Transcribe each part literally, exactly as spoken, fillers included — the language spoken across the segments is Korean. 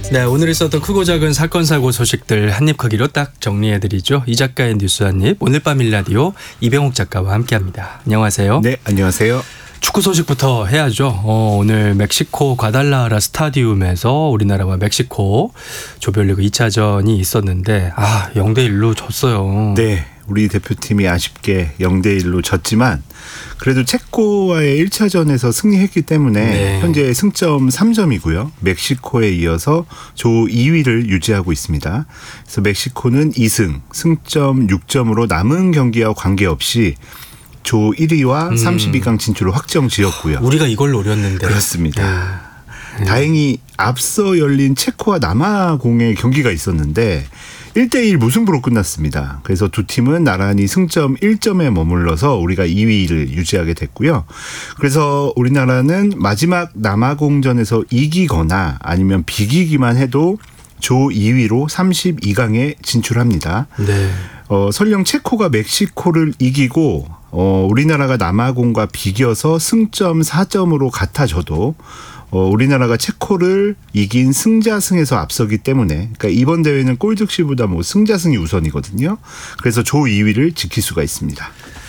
네, 오늘 있었던 크고 작은 사건 사고 소식들 한입 크기로 딱 정리해드리죠. 이 작가의 뉴스 한입 오늘 밤 일라디오 이병옥 작가와 함께합니다. 안녕하세요. 네, 안녕하세요. 축구 소식부터 해야죠. 어, 오늘 멕시코 과달라하라 스타디움에서 우리나라와 멕시코 조별리그 이 차전이 있었는데 아 영 대 일로 졌어요. 네, 우리 대표팀이 아쉽게 영 대 일로 졌지만 그래도 체코와의 일 차전에서 승리했기 때문에 네. 현재 승점 삼 점이고요. 멕시코에 이어서 조 이 위를 유지하고 있습니다. 그래서 멕시코는 이 승, 승점 육 점으로 남은 경기와 관계없이 조 일 위와 음. 삼십이 강 진출을 확정 지었고요. 우리가 이걸 노렸는데. 그렇습니다. 네. 다행히 앞서 열린 체코와 남아공의 경기가 있었는데 일 대 일 무승부로 끝났습니다. 그래서 두 팀은 나란히 승점 일 점에 머물러서 우리가 이 위를 유지하게 됐고요. 그래서 우리나라는 마지막 남아공전에서 이기거나 아니면 비기기만 해도 조 이 위로 삼십이 강에 진출합니다. 네. 어, 설령 체코가 멕시코를 이기고 어, 우리나라가 남아공과 비겨서 승점 사 점으로 같아져도 어, 우리나라가 체코를 이긴 승자승에서 앞서기 때문에 그러니까 이번 대회는 골득실보다 뭐 승자승이 우선이거든요. 그래서 조 이 위를 지킬 수가 있습니다.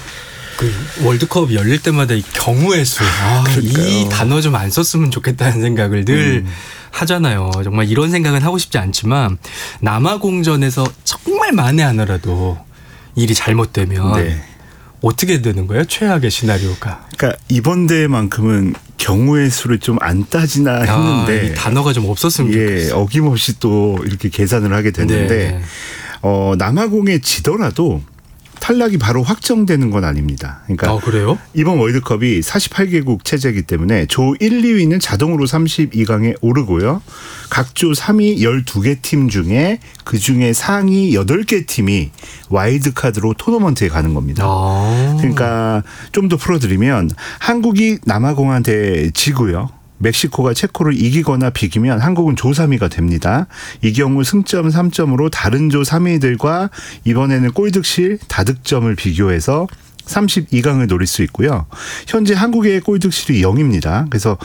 그 월드컵 열릴 때마다 이 경우의 수, 아, 이 단어 좀 안 썼으면 좋겠다는 생각을 늘 음. 하잖아요. 정말 이런 생각은 하고 싶지 않지만 남아공전에서 정말 만에 하나라도 일이 잘못되면 네. 어떻게 되는 거예요? 최악의 시나리오가. 그러니까 이번 대회만큼은 경우의 수를 좀 안 따지나 했는데 아, 이 단어가 좀 없었으면 예, 좋겠어요. 어김없이 또 이렇게 계산을 하게 됐는데 네. 어, 남아공에 지더라도 탈락이 바로 확정되는 건 아닙니다. 그러니까 아, 그래요? 이번 월드컵이 사십팔 개국 체제이기 때문에 조 일, 이 위는 자동으로 삼십이 강에 오르고요. 각 조 삼 위 열두 개 팀 중에 그중에 상위 여덟 개 팀이 와일드카드로 토너먼트에 가는 겁니다. 아. 그러니까 좀 더 풀어드리면 한국이 남아공한테 지고요. 멕시코가 체코를 이기거나 비기면 한국은 조 삼 위가 됩니다. 이 경우 승점 삼 점으로 다른 조 삼 위들과 이번에는 골득실, 다득점을 비교해서 삼십이 강을 노릴 수 있고요. 현재 한국의 골득실이 영입니다. 그래서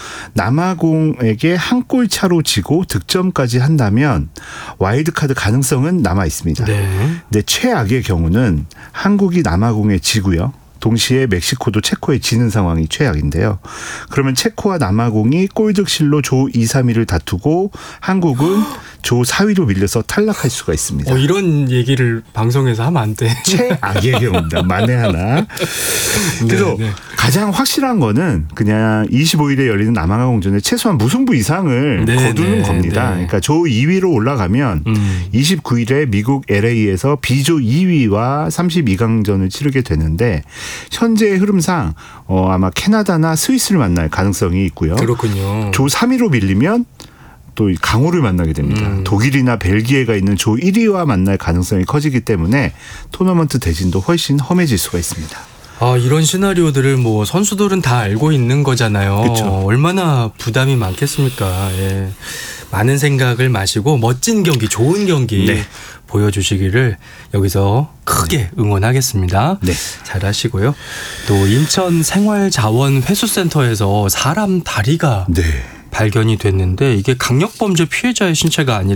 남아공에게 한 골 차로 지고 득점까지 한다면 와일드카드 가능성은 남아 있습니다. 네. 근데 최악의 경우는 한국이 남아공에 지고요. 동시에 멕시코도 체코에 지는 상황이 최악인데요. 그러면 체코와 남아공이 골득실로 조 이, 삼 위를 다투고 한국은 조 사 위로 밀려서 탈락할 수가 있습니다. 어, 이런 얘기를 방송에서 하면 안 돼. 최악의 경우입니다. 만에 하나. 그래서 네, 네. 가장 확실한 거는 그냥 이십오 일에 열리는 남아공전에 최소한 무승부 이상을 네, 거두는 네, 겁니다. 네. 그러니까 조 이 위로 올라가면 음. 이십구 일에 미국 엘에이에서 B조 이 위와 삼십이 강전을 치르게 되는데 현재의 흐름상 어, 아마 캐나다나 스위스를 만날 가능성이 있고요. 그렇군요. 조 삼 위로 밀리면 또 강호를 만나게 됩니다. 음. 독일이나 벨기에가 있는 조 일 위와 만날 가능성이 커지기 때문에 토너먼트 대진도 훨씬 험해질 수가 있습니다. 아, 이런 시나리오들을 뭐 선수들은 다 알고 있는 거잖아요. 그쵸. 얼마나 부담이 많겠습니까? 예. 많은 생각을 마시고 멋진 경기, 좋은 경기 네. 보여주시기를 여기서 크게 응원하겠습니다. 네. 잘하시고요. 또 인천 생활자원회수센터에서 사람 다리가 네. 발견이 됐는데 이게 강력범죄 피해자의 신체가 아니라